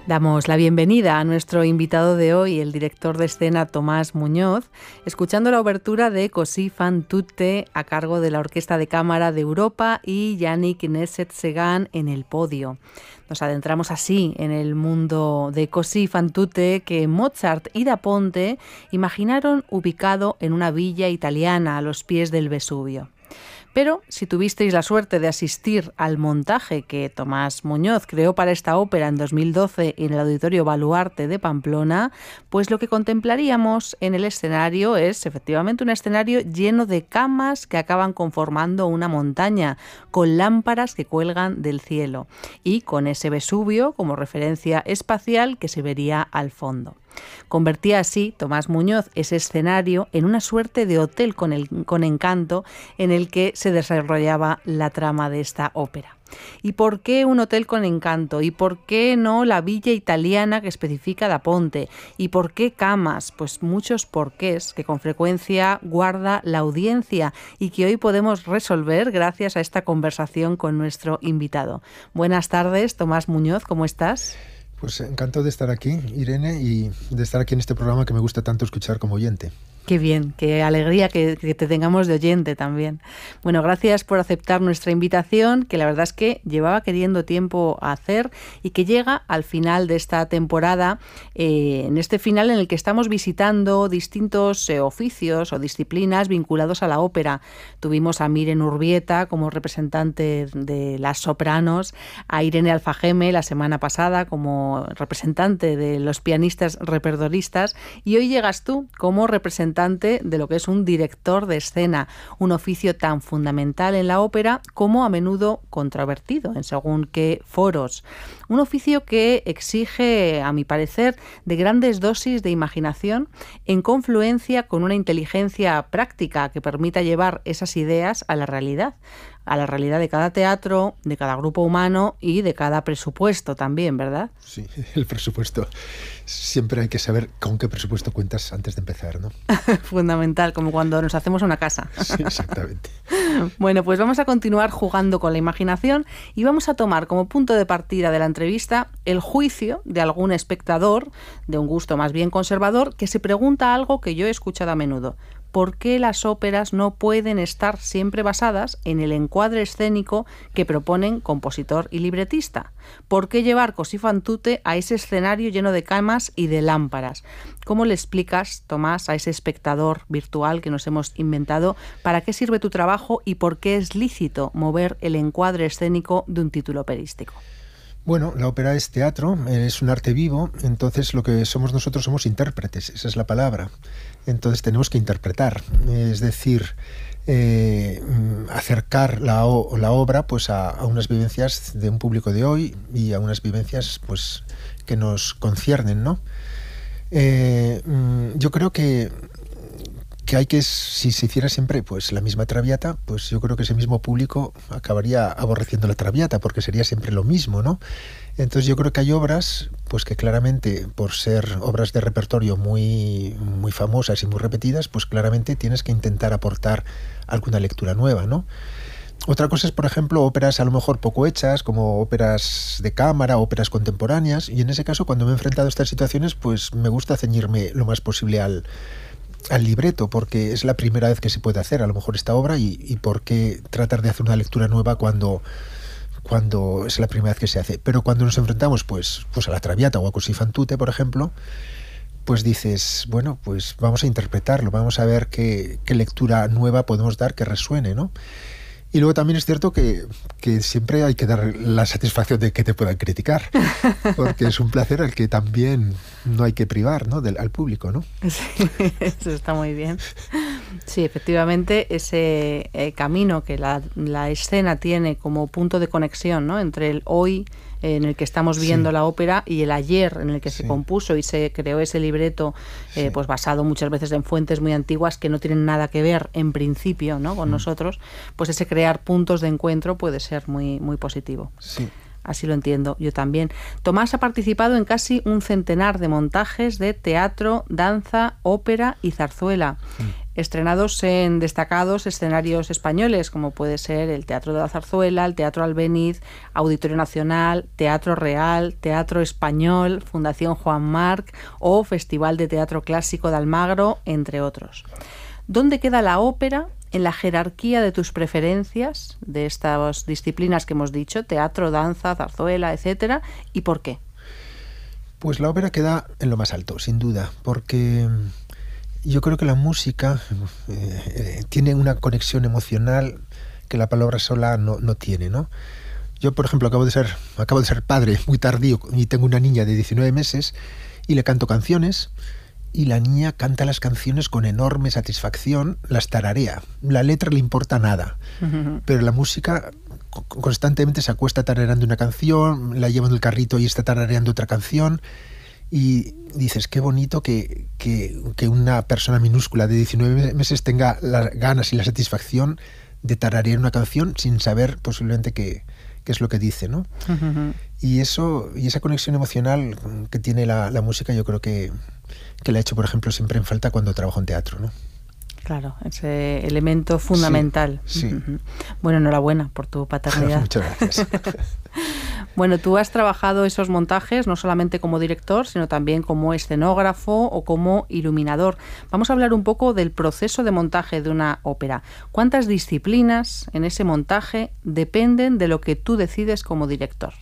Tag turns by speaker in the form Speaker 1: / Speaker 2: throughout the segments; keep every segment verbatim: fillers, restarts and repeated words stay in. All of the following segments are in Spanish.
Speaker 1: Damos la bienvenida a nuestro invitado de hoy, el director de escena Tomás Muñoz, escuchando la obertura de Così fan tutte a cargo de la Orquesta de Cámara de Europa y Yannick Nézet-Séguin en el podio. Nos adentramos así en el mundo de Così fan tutte que Mozart y Da Ponte imaginaron ubicado en una villa italiana a los pies del Vesubio. Pero si tuvisteis la suerte de asistir al montaje que Tomás Muñoz creó para esta ópera en dos mil doce en el Auditorio Baluarte de Pamplona, pues lo que contemplaríamos en el escenario es efectivamente un escenario lleno de camas que acaban conformando una montaña, con lámparas que cuelgan del cielo y con ese Vesubio como referencia espacial que se vería al fondo. Convertía así Tomás Muñoz ese escenario en una suerte de hotel con, el, con encanto en el que se desarrollaba la trama de esta ópera. ¿Y por qué un hotel con encanto? ¿Y por qué no la villa italiana que especifica Da Ponte? ¿Y por qué camas? Pues muchos porqués que con frecuencia guarda la audiencia y que hoy podemos resolver gracias a esta conversación con nuestro invitado. Buenas tardes, Tomás Muñoz, ¿cómo estás?
Speaker 2: Pues encantado de estar aquí, Irene, y de estar aquí en este programa que me gusta tanto escuchar como oyente.
Speaker 1: Qué bien, qué alegría que, que te tengamos de oyente también. Bueno, gracias por aceptar nuestra invitación, que la verdad es que llevaba queriendo tiempo a hacer y que llega al final de esta temporada, eh, en este final en el que estamos visitando distintos eh, oficios o disciplinas vinculados a la ópera. Tuvimos a Miren Urbieta como representante de las sopranos, a Irene Alfageme la semana pasada como representante de los pianistas repertoristas y hoy llegas tú como representante de lo que es un director de escena, un oficio tan fundamental en la ópera como a menudo controvertido en según qué foros. Un oficio que exige, a mi parecer, de grandes dosis de imaginación en confluencia con una inteligencia práctica que permita llevar esas ideas a la realidad. a la realidad de cada teatro, de cada grupo humano y de cada presupuesto también, ¿verdad?
Speaker 2: Sí, el presupuesto. Siempre hay que saber con qué presupuesto cuentas antes de empezar, ¿no?
Speaker 1: Fundamental, como cuando nos hacemos una casa.
Speaker 2: Sí, exactamente.
Speaker 1: Bueno, pues vamos a continuar jugando con la imaginación y vamos a tomar como punto de partida de la entrevista el juicio de algún espectador, de un gusto más bien conservador, que se pregunta algo que yo he escuchado a menudo. ¿Por qué las óperas no pueden estar siempre basadas en el encuadre escénico que proponen compositor y libretista? ¿Por qué llevar Così fan tutte a ese escenario lleno de camas y de lámparas? ¿Cómo le explicas, Tomás, a ese espectador virtual que nos hemos inventado para qué sirve tu trabajo y por qué es lícito mover el encuadre escénico de un título operístico?
Speaker 2: Bueno, la ópera es teatro, es un arte vivo, entonces lo que somos nosotros somos intérpretes, esa es la palabra. Entonces tenemos que interpretar, es decir, eh, acercar la, o, la obra pues a, a unas vivencias de un público de hoy y a unas vivencias pues que nos conciernen, ¿no? Eh, yo creo que que hay que, si se hiciera siempre pues la misma Traviata, pues yo creo que ese mismo público acabaría aborreciendo la Traviata porque sería siempre lo mismo, ¿no? Entonces yo creo que hay obras pues que claramente, por ser obras de repertorio muy, muy famosas y muy repetidas, pues claramente tienes que intentar aportar alguna lectura nueva, ¿no? Otra cosa es, por ejemplo, óperas a lo mejor poco hechas, como óperas de cámara, óperas contemporáneas, y en ese caso, cuando me he enfrentado a estas situaciones, pues me gusta ceñirme lo más posible al al libreto, porque es la primera vez que se puede hacer a lo mejor esta obra y, y por qué tratar de hacer una lectura nueva cuando, cuando es la primera vez que se hace. Pero cuando nos enfrentamos pues, pues a la Traviata o a Così fan tutte, por ejemplo, pues dices, bueno, pues vamos a interpretarlo, vamos a ver qué, qué lectura nueva podemos dar que resuene, ¿no? Y luego también es cierto que, que siempre hay que dar la satisfacción de que te puedan criticar, porque es un placer al que también no hay que privar, ¿no? Del, al público, ¿no?
Speaker 1: Sí, eso está muy bien. Sí, efectivamente, ese eh, camino que la, la escena tiene como punto de conexión, ¿no? Entre el hoy en el que estamos viendo sí. la ópera y el ayer en el que sí. se compuso y se creó ese libreto eh, sí. pues basado muchas veces en fuentes muy antiguas que no tienen nada que ver en principio, ¿no? con mm. nosotros, pues ese crear puntos de encuentro puede ser muy, muy positivo.
Speaker 2: Sí.
Speaker 1: Así lo entiendo, yo también. Tomás ha participado en casi un centenar de montajes de teatro, danza, ópera y zarzuela, mm. estrenados en destacados escenarios españoles, como puede ser el Teatro de la Zarzuela, el Teatro Albéniz, Auditorio Nacional, Teatro Real, Teatro Español, Fundación Juan Marc o Festival de Teatro Clásico de Almagro, entre otros. ¿Dónde queda la ópera en la jerarquía de tus preferencias de estas disciplinas que hemos dicho, teatro, danza, zarzuela, etcétera, y por qué?
Speaker 2: Pues la ópera queda en lo más alto, sin duda, porque yo creo que la música eh, eh, tiene una conexión emocional que la palabra sola no, no tiene, ¿no? Yo, por ejemplo, acabo de ser acabo de ser padre muy tardío y tengo una niña de diecinueve meses y le canto canciones. Y la niña canta las canciones con enorme satisfacción, las tararea. La letra le importa nada, uh-huh. pero la música constantemente se acuesta tarareando una canción, la lleva en el carrito y está tarareando otra canción. Y dices, qué bonito que, que, que una persona minúscula de diecinueve meses tenga las ganas y la satisfacción de tararear una canción sin saber posiblemente qué, qué es lo que dice, ¿no? Uh-huh. Y eso, y esa conexión emocional que tiene la, la música, yo creo que que la he hecho, por ejemplo, siempre en falta cuando trabajo en teatro, ¿no?
Speaker 1: Claro, ese elemento fundamental.
Speaker 2: Sí, sí.
Speaker 1: Uh-huh. Bueno, enhorabuena por tu paternidad.
Speaker 2: Muchas gracias.
Speaker 1: Bueno, tú has trabajado esos montajes no solamente como director, sino también como escenógrafo o como iluminador. Vamos a hablar un poco del proceso de montaje de una ópera. ¿Cuántas disciplinas en ese montaje dependen de lo que tú decides como director?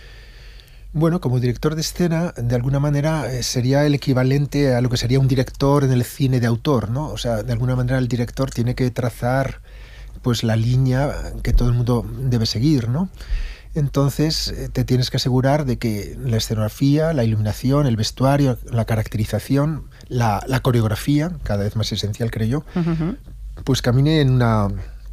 Speaker 2: Bueno, como director de escena, de alguna manera eh, sería el equivalente a lo que sería un director en el cine de autor, ¿no? O sea, de alguna manera el director tiene que trazar pues la línea que todo el mundo debe seguir, ¿no? Entonces eh, te tienes que asegurar de que la escenografía, la iluminación, el vestuario, la caracterización, la, la coreografía, cada vez más esencial creo yo, uh-huh. pues camine en una,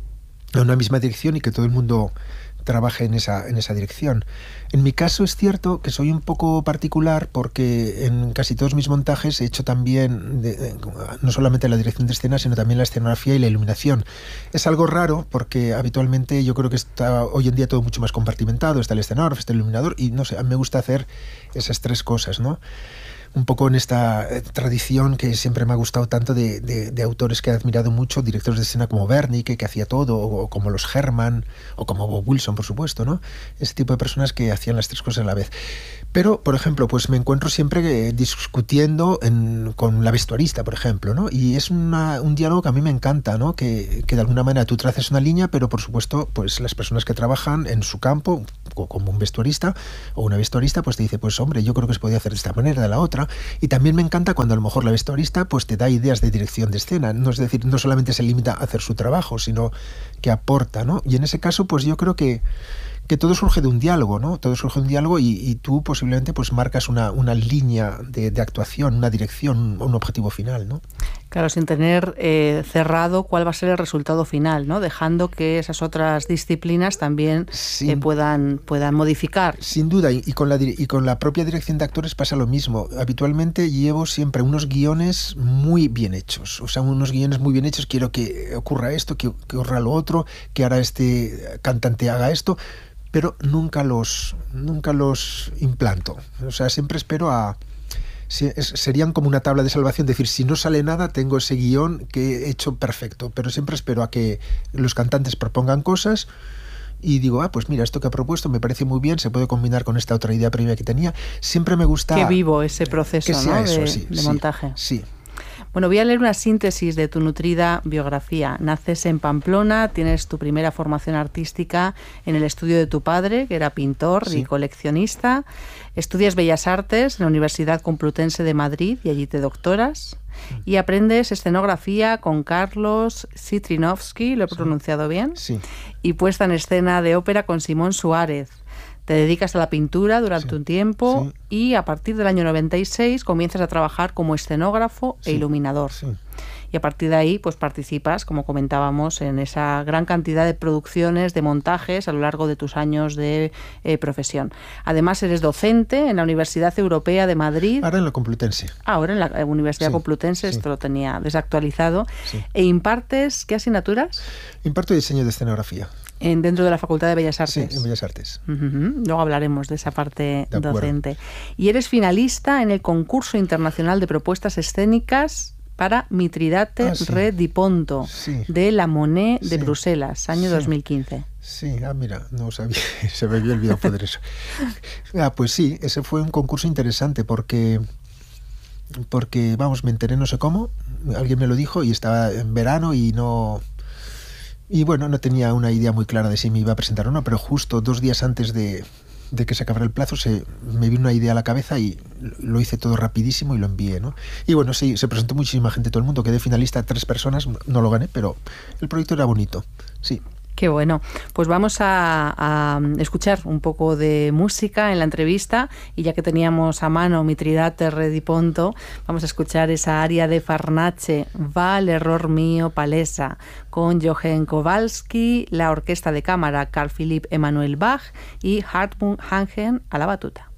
Speaker 2: en una misma dirección y que todo el mundo trabaje en esa, en esa dirección. En mi caso es cierto que soy un poco particular porque en casi todos mis montajes he hecho también de, de, no solamente la dirección de escena, sino también la escenografía y la iluminación. Es algo raro porque habitualmente yo creo que está hoy en día todo mucho más compartimentado, está el escenógrafo, está el iluminador y no sé, a mí me gusta hacer esas tres cosas, ¿no? Un poco en esta tradición que siempre me ha gustado tanto de, de, de autores que he admirado mucho, directores de escena como Wernicke, que hacía todo, o como los Herman, o como Bob Wilson, por supuesto, ¿no? Ese tipo de personas que hacían las tres cosas a la vez. Pero, por ejemplo, pues me encuentro siempre eh, discutiendo en, con la vestuarista, por ejemplo, ¿no? Y es una, un diálogo que a mí me encanta, ¿no? Que, que de alguna manera tú traces una línea, pero por supuesto, pues las personas que trabajan en su campo, como un vestuarista o una vestuarista, pues te dice, pues hombre, yo creo que se podía hacer de esta manera, de la otra. Y también me encanta cuando a lo mejor la vestuarista pues te da ideas de dirección de escena, no es decir, no solamente se limita a hacer su trabajo, sino que aporta, ¿no? Y en ese caso, pues yo creo que que todo surge de un diálogo, ¿no? Todo surge de un diálogo y, y tú posiblemente pues marcas una, una línea de, de actuación, una dirección, un, un objetivo final, ¿no?
Speaker 1: Claro, sin tener eh, cerrado cuál va a ser el resultado final, ¿no? Dejando que esas otras disciplinas también sin, eh, puedan, puedan modificar.
Speaker 2: Sin duda, y, y, con la, y con la propia dirección de actores pasa lo mismo. Habitualmente llevo siempre unos guiones muy bien hechos, o sea, unos guiones muy bien hechos, quiero que ocurra esto, que, que ocurra lo otro, que ahora este cantante haga esto, pero nunca los, nunca los implanto. O sea, siempre espero a... Serían como una tabla de salvación, decir, si no sale nada, tengo ese guión que he hecho perfecto, pero siempre espero a que los cantantes propongan cosas y digo, ah, pues mira, esto que ha propuesto me parece muy bien, se puede combinar con esta otra idea previa que tenía. Siempre me gusta...
Speaker 1: Que vivo ese proceso,
Speaker 2: que sea
Speaker 1: ¿no?
Speaker 2: eso,
Speaker 1: de,
Speaker 2: sí,
Speaker 1: de
Speaker 2: sí,
Speaker 1: montaje.
Speaker 2: Sí.
Speaker 1: Bueno, voy a leer una síntesis de tu nutrida biografía. Naces en Pamplona, tienes tu primera formación artística en el estudio de tu padre, que era pintor sí. y coleccionista. Estudias Bellas Artes en la Universidad Complutense de Madrid y allí te doctoras. Y aprendes escenografía con Carlos Citrinovsky, ¿lo he sí. pronunciado bien?
Speaker 2: Sí.
Speaker 1: Y puesta en escena de ópera con Simón Suárez. Te dedicas a la pintura durante sí, un tiempo sí. y a partir del año noventa y seis comienzas a trabajar como escenógrafo sí, e iluminador. Sí. Y a partir de ahí pues participas, como comentábamos, en esa gran cantidad de producciones, de montajes a lo largo de tus años de eh, profesión. Además eres docente en la Universidad Europea de Madrid.
Speaker 2: Ahora en la Complutense.
Speaker 1: Ahora en la Universidad sí, Complutense, sí. esto lo tenía desactualizado. Sí. ¿E impartes qué asignaturas?
Speaker 2: Imparto diseño de escenografía.
Speaker 1: En, dentro de la Facultad de Bellas Artes.
Speaker 2: Sí, en Bellas Artes.
Speaker 1: Uh-huh. Luego hablaremos de esa parte docente. Y eres finalista en el concurso internacional de propuestas escénicas para Mitridate
Speaker 2: ah, sí.
Speaker 1: Re di Ponto, sí. de la Monnaie de sí. Bruselas, año sí. dos mil quince.
Speaker 2: Sí, ah, mira, no sabía, se me había olvidado poder eso. Ah, pues sí, ese fue un concurso interesante porque, porque, vamos, me enteré no sé cómo, alguien me lo dijo y estaba en verano y no... Y bueno, no tenía una idea muy clara de si me iba a presentar o no, pero justo dos días antes de, de que se acabara el plazo se, me vino una idea a la cabeza y lo hice todo rapidísimo y lo envié, ¿no? Y bueno, sí, se presentó muchísima gente, todo el mundo, quedé finalista, tres personas, no lo gané, pero el proyecto era bonito, sí.
Speaker 1: Qué bueno. Pues vamos a, a escuchar un poco de música en la entrevista y ya que teníamos a mano Mitridate Re di Ponto, vamos a escuchar esa aria de Farnace, Va l'error mio palesa, con Johann Kowalski, la orquesta de cámara Carl Philipp Emanuel Bach y Hartmut Hangen a la batuta.